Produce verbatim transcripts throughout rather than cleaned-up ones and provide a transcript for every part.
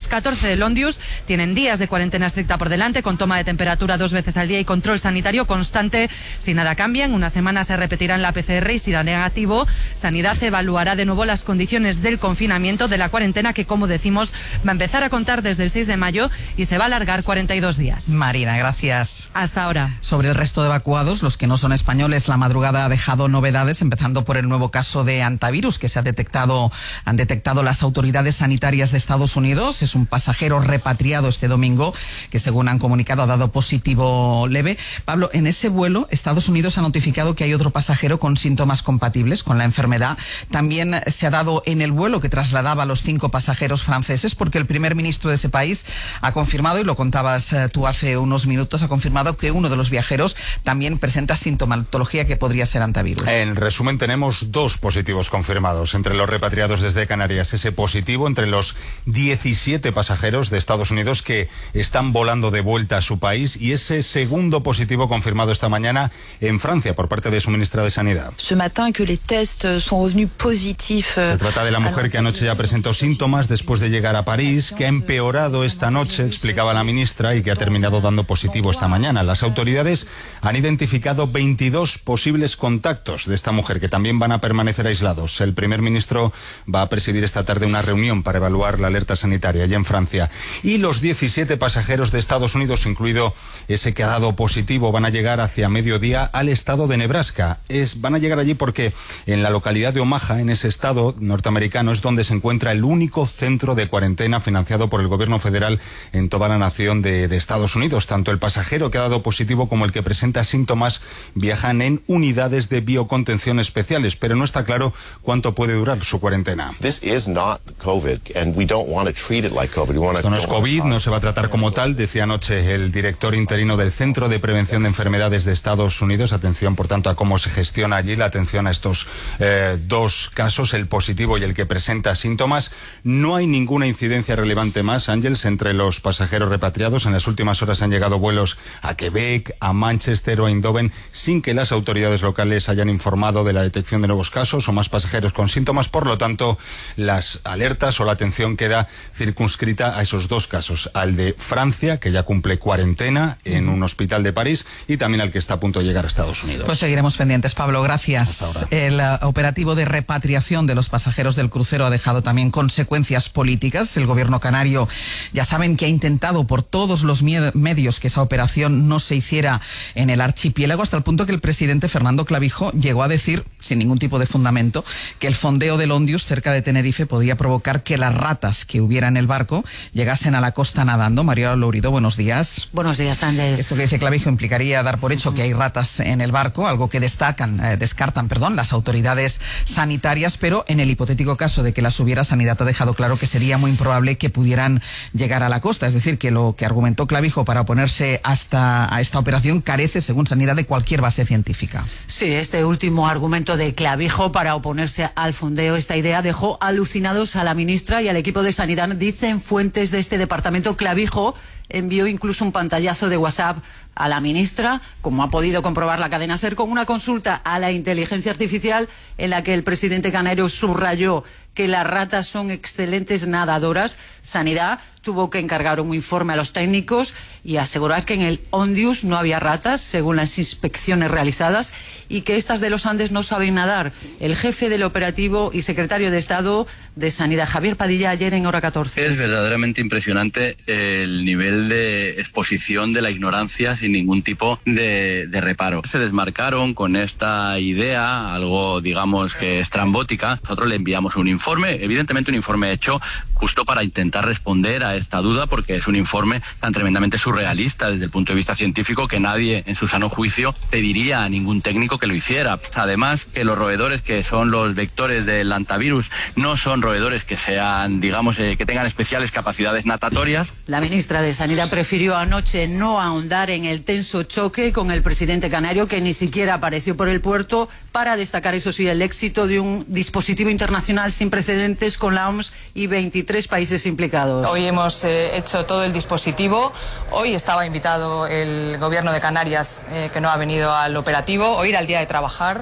catorce del Ondius tienen días de cuarentena estricta por delante, con toma de temperatura dos veces al día y control sanitario constante. Si nada cambia, en una semana se repetirán la P C R y si da negativo, Sanidad evaluará de nuevo las condiciones del confinamiento de la cuarentena, que, como decimos, va a empezar a contar desde el seis de mayo y se va a alargar cuarenta y dos días. Marina, gracias. Hasta ahora. Sobre el resto de evacuados, los que no son españoles, la madrugada ha dejado novedades, empezando por el nuevo caso de antivirus que se ha detectado, han detectado las autoridades sanitarias de Estados Unidos. Es un pasajero repatriado este domingo que, según han comunicado, ha dado positivo leve. Pablo, en ese vuelo, Estados Unidos ha notificado que hay otro pasajero con síntomas compatibles con la enfermedad. También se ha dado en el vuelo que trasladaba a los cinco pasajeros franceses, porque el primer ministro de ese país ha confirmado, y lo contabas eh, tú hace unos minutos, ha confirmado que uno de los viajeros también presenta sintomatología que podría ser antivirus. En resumen, tenemos dos positivos confirmados entre los repatriados desde Canarias. Ese positivo entre los diecisiete pasajeros de Estados Unidos que están volando de vuelta a su país, y ese segundo positivo confirmado esta mañana en Francia por parte de su ministra de Sanidad. Ce matin que les tests sont revenus positifs. Se trata de la mujer que anoche ya presentó síntomas después de llegar a París, que ha empeorado esta noche, explicaba la ministra, y que ha terminado dando positivo esta mañana. Las autoridades han identificado veintidós posibles contactos de esta mujer, que también van a permanecer aislados. El primer ministro va a presidir esta tarde una reunión para evaluar la alerta sanitaria allá en Francia. Y los diecisiete pasajeros de Estados Unidos, incluido ese que ha dado positivo, van a llegar hacia mediodía al estado de Nebraska. Es, van a llegar allí porque en la localidad de Omaha, en ese estado norteamericano, es donde se encuentra el único centro de cuarentena financiado por el gobierno federal en toda la nación de, de Estados Unidos. Tanto el pasajero que ha dado positivo como el que presenta síntomas viajan en unidades de biocontención especiales, pero no está claro cuánto puede durar su cuarentena. This is not COVID, and we don't want to treat it like COVID. We want to Esto no es COVID, no se va a tratar como tal, decía anoche el director interino del Centro de Prevención de Enfermedades de Estados Unidos. Atención, por tanto, a cómo se gestiona allí, la atención a estos eh, dos casos, el positivo y el que presenta síntomas. No hay ninguna incidencia relevante más, Ángels, entre los pasajeros repatriados. En las últimas horas han llegado vuelos a Quebec, a Manchester o a Eindhoven sin que las autoridades locales hayan informado de la detección de nuevos casos o más pasajeros con síntomas. Por lo tanto, las alertas o la atención queda circunscrita a esos dos casos, al de Francia, que ya cumple cuarentena en un hospital de París, y también al que está a punto de llegar a Estados Unidos. Pues seguiremos pendientes, Pablo, gracias. El uh, operativo de repatriación de los pasajeros del crucero ha dejado también consecuencias políticas. El gobierno canario, ya saben, que ha intentado por todos los medios que esa operación no se hiciera en el archipiélago, hasta el punto que el presidente Fernando Clavijo llegó a decir, sin ningún tipo de fundamento, que el fondeo del Ondius cerca de Tenerife podía provocar que las ratas que hubiera en el barco llegasen a la costa nadando. María Lourido, buenos días. Buenos días, Ángel. Esto que dice Clavijo implicaría dar por hecho que hay ratas en el barco, algo que destacan, eh, descartan, perdón, las autoridades sanitarias, pero en el hipotético caso de que las hubiera, Sanidad ha dejado claro que sería muy improbable que pudieran llegar a la costa. Es decir, que lo que argumentó Clavijo para oponerse hasta a esta operación carece, según Sanidad, de cualquier base científica. Sí, este último argumento de Clavijo para oponerse al fondeo, esta idea dejó alucinados a la ministra y al equipo de Sanidad. Dicen fuentes de este departamento, Clavijo envió incluso un pantallazo de WhatsApp a la ministra, como ha podido comprobar la cadena SER, con una consulta a la inteligencia artificial en la que el presidente canario subrayó que las ratas son excelentes nadadoras. Sanidad tuvo que encargar un informe a los técnicos y asegurar que en el Ondius no había ratas, según las inspecciones realizadas, y que estas de los Andes no saben nadar. El jefe del operativo y secretario de Estado de Sanidad, Javier Padilla, ayer en Hora catorce. Es verdaderamente impresionante el nivel de exposición de la ignorancia sin ningún tipo de, de reparo. Se desmarcaron con esta idea, algo digamos que estrambótica. Nosotros le enviamos un informe, evidentemente un informe hecho justo para intentar responder a esta duda, porque es un informe tan tremendamente surrealista desde el punto de vista científico que nadie en su sano juicio pediría a ningún técnico que lo hiciera. Además, que los roedores que son los vectores del antivirus no son roedores que sean, digamos, eh, que tengan especiales capacidades natatorias. La ministra de Sanidad prefirió anoche no ahondar en el tenso choque con el presidente canario, que ni siquiera apareció por el puerto, para destacar, eso sí, el éxito de un dispositivo internacional sin precedentes con la O M S y veintitrés países implicados. Hoy hemos eh, hecho todo el dispositivo. Hoy estaba invitado el gobierno de Canarias, eh, que no ha venido al operativo. Hoy era el día de trabajar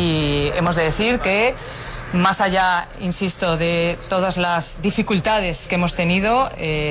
y hemos de decir que, más allá, insisto, de todas las dificultades que hemos tenido, eh,